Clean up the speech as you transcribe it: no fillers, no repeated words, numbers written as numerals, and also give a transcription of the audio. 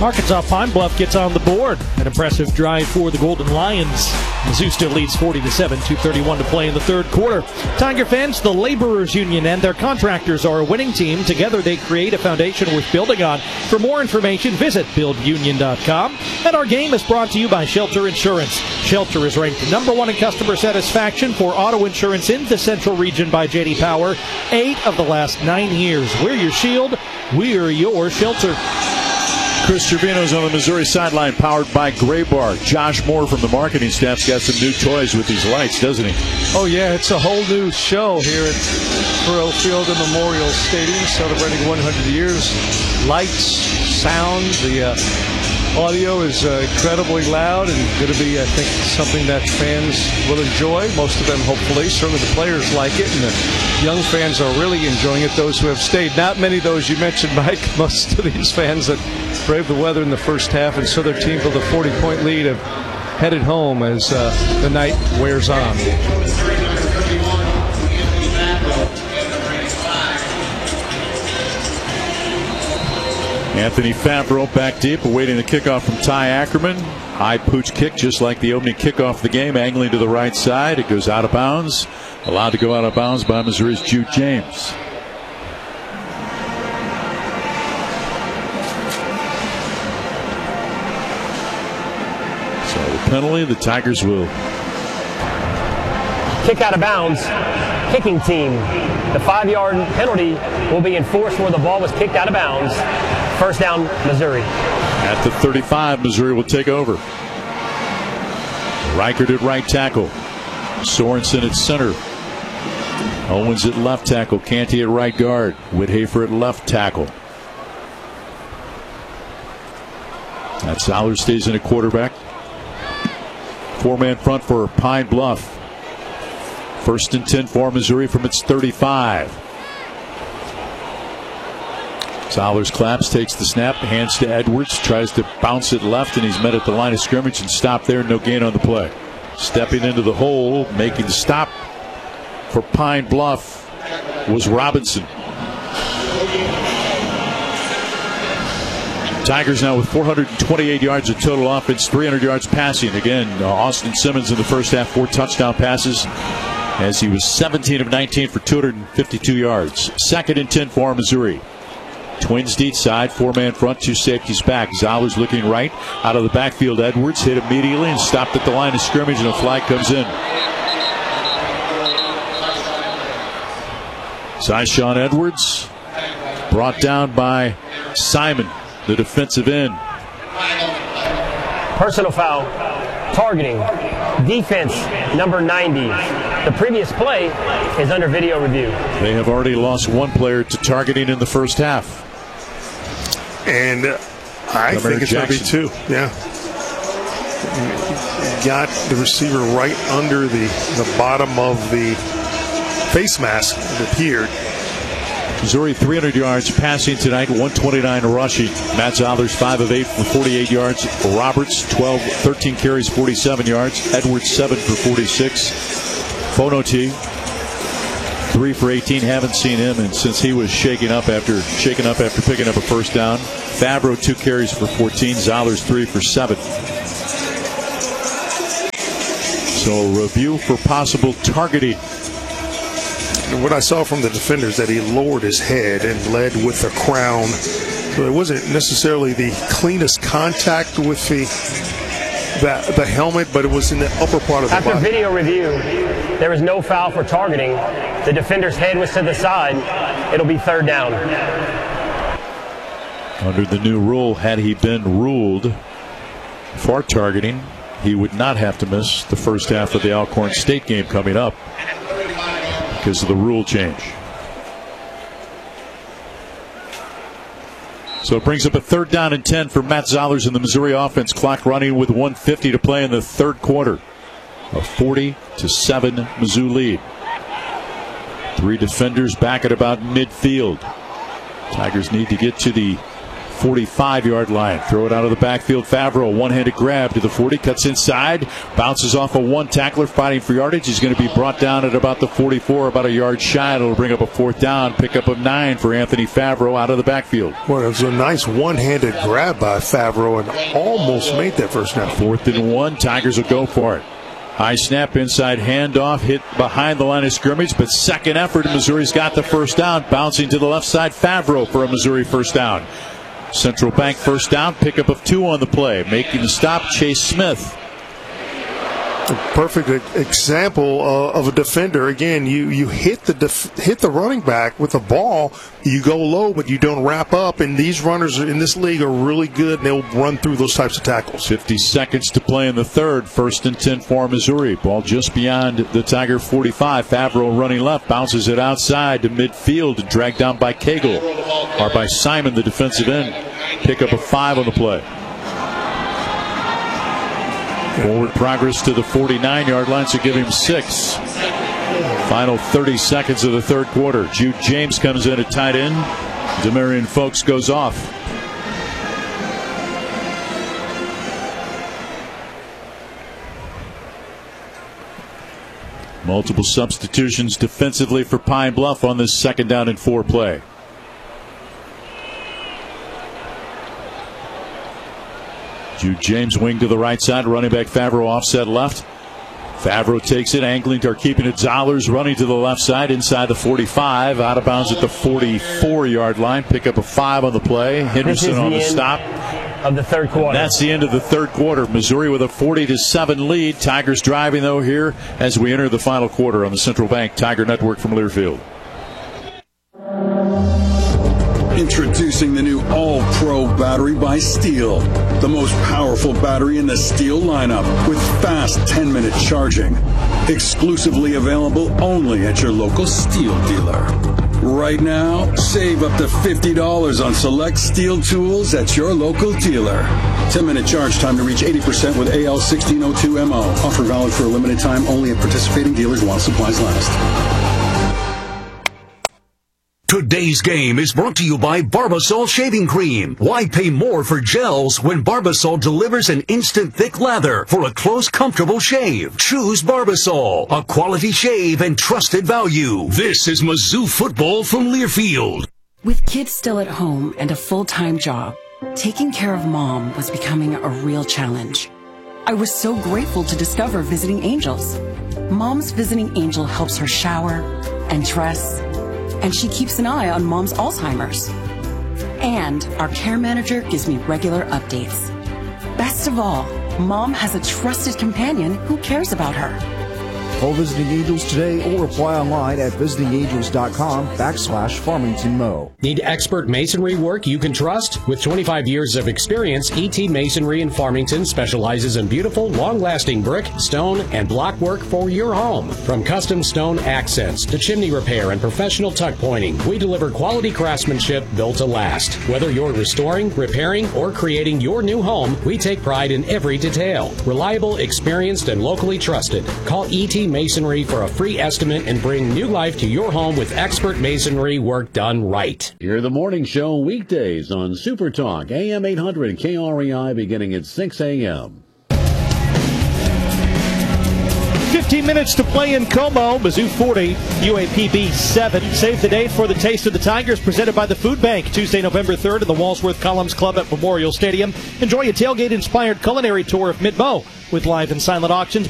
Arkansas Pine Bluff gets on the board. An impressive drive for the Golden Lions. Mizzou still leads 40-7, 2:31 to play in the third quarter. Tiger fans, the Laborers Union and their contractors are a winning team. Together they create a foundation worth building on. For more information, visit buildunion.com. And our game is brought to you by Shelter Insurance. Shelter is ranked #1 in customer satisfaction for auto insurance in the Central Region by J.D. Power. 8 of the last 9 years. We're your shield. We're your shelter. Chris Trevino's on the Missouri sideline, powered by Gray Bar. Josh Moore from the marketing staff's got some new toys with these lights, doesn't he? Oh, yeah, it's a whole new show here at Burrow Field and Memorial Stadium, celebrating 100 years. Lights, sound, the audio is incredibly loud and going to be, I think, something that fans will enjoy. Most of them, hopefully. Certainly the players like it, and the young fans are really enjoying it, those who have stayed. Not many of those you mentioned, Mike. Most of these fans that braved the weather in the first half and saw their team with a 40-point lead have headed home as the night wears on. Anthony Favreau back deep, awaiting the kickoff from Ty Ackerman. High pooch kick, just like the opening kickoff of the game, angling to the right side. It goes out of bounds. Allowed to go out of bounds by Missouri's Jude James. So the penalty, the Tigers will kick out of bounds. Kicking team. The 5-yard penalty will be enforced where the ball was kicked out of bounds. First down, Missouri. At the 35, Missouri will take over. Reichert at right tackle. Sorensen at center. Owens at left tackle. Canty at right guard. Whithafer at left tackle. That Zoller stays in at quarterback. 4-man front for Pine Bluff. First and 10 for Missouri from its 35. Zoller's claps, takes the snap, hands to Edwards, tries to bounce it left, and he's met at the line of scrimmage and stopped there. No gain on the play. Stepping into the hole, making the stop for Pine Bluff was Robinson. Tigers now with 428 yards of total offense, 300 yards passing. Again, Austin Simmons in the first half, 4 touchdown passes, as he was 17 of 19 for 252 yards. Second and 10 for Missouri. Twins deep side, 4-man front, 2 safeties back. Zoller's looking right, out of the backfield. Edwards hit immediately and stopped at the line of scrimmage, and a flag comes in. Zyshawn Edwards brought down by Simon, the defensive end. Personal foul, targeting, defense number 90. The previous play is under video review. They have already lost one player to targeting in the first half. And I think it's going to be 2. Yeah. Got the receiver right under the bottom of the face mask, it appeared. Missouri 300 yards passing tonight, 129 rushing. Matt Zoller's 5 of 8 for 48 yards. Roberts 13 carries, 47 yards. Edwards 7 for 46. Fonoti 3 for 18. Haven't seen him, and since he was shaken up after picking up a first down. Favreau 2 carries for 14. Zoller's 3 for 7. So review for possible targeting. What I saw from the defenders, that he lowered his head and led with the crown. So it wasn't necessarily the cleanest contact with the helmet, but it was in the upper part of the body. After video review, there was no foul for targeting. The defender's head was to the side. It'll be third down. Under the new rule, had he been ruled for targeting, he would not have to miss the first half of the Alcorn State game coming up because of the rule change. So it brings up a third down and 10 for Matt Zollers in the Missouri offense. Clock running with 1:50 to play in the third quarter. A 40-7 Mizzou lead. 3 defenders back at about midfield. Tigers need to get to the 45-yard line. Throw it out of the backfield. Favreau, one-handed grab to the 40, cuts inside, bounces off of one tackler fighting for yardage. He's going to be brought down at about the 44, about a yard shy. It'll bring up a 4th down, pickup of 9 for Anthony Favreau out of the backfield. Well, it was a nice one-handed grab by Favreau and almost made that first down. 4th and 1, Tigers will go for it. High snap, inside handoff, hit behind the line of scrimmage, but second effort, Missouri's got the first down. Bouncing to the left side, Favreau for a Missouri first down. Central Bank first down, pickup of 2 on the play. Making the stop, Chase Smith. A perfect example of a defender. Again, you hit the running back with the ball. You go low, but you don't wrap up. And these runners in this league are really good, and they'll run through those types of tackles. 50 seconds to play in the third. 1st and 10 for Missouri. Ball just beyond the Tiger 45. Favreau running left, bounces it outside to midfield and dragged down by Cagle, or by Simon, the defensive end. Pickup of 5 on the play. Forward progress to the 49-yard line, so give him 6. Final 30 seconds of the third quarter. Jude James comes in at tight end. Demarion Folks goes off. Multiple substitutions defensively for Pine Bluff on this 2nd down and 4 play. Jude James wing to the right side. Running back Favreau offset left. Favreau takes it, angling or keeping it. Zollers running to the left side inside the 45. Out of bounds at the 44-yard line. Pickup of 5 on the play. Henderson on the stop. Of the third quarter. That's the end of the third quarter. Missouri with a 40-7 lead. Tigers driving, though, here as we enter the final quarter on the Central Bank Tiger Network from Learfield. Introducing the new All-Pro battery by Steel. The most powerful battery in the Steel lineup with fast 10-minute charging. Exclusively available only at your local Steel dealer. Right now, save up to $50 on select Steel tools at your local dealer. 10-minute charge time to reach 80% with AL1602MO. Offer valid for a limited time only at participating dealers while supplies last. Today's game is brought to you by Barbasol Shaving Cream. Why pay more for gels when Barbasol delivers an instant thick lather for a close, comfortable shave? Choose Barbasol, a quality shave and trusted value. This is Mizzou football from Learfield. With kids still at home and a full-time job, taking care of Mom was becoming a real challenge. I was so grateful to discover Visiting Angels. Mom's Visiting Angel helps her shower and dress, and she keeps an eye on Mom's Alzheimer's. And our care manager gives me regular updates. Best of all, Mom has a trusted companion who cares about her. Call Visiting Angels today or apply online at visitingangels.com/FarmingtonMo. Need expert masonry work you can trust? With 25 years of experience, E.T. Masonry in Farmington specializes in beautiful, long-lasting brick, stone, and block work for your home. From custom stone accents to chimney repair and professional tuck pointing, we deliver quality craftsmanship built to last. Whether you're restoring, repairing, or creating your new home, we take pride in every detail. Reliable, experienced, and locally trusted. Call E.T. Masonry for a free estimate and bring new life to your home with expert masonry work done right. Hear the morning show weekdays on Super Talk, AM 800 KREI, beginning at 6 a.m. 15 minutes to play in Como. Mizzou 40, UAPB 7. Save the date for the Taste of the Tigers presented by the Food Bank. Tuesday, November 3rd at the Walsworth Columns Club at Memorial Stadium. Enjoy a tailgate-inspired culinary tour of Mid-Mo with live and silent auctions.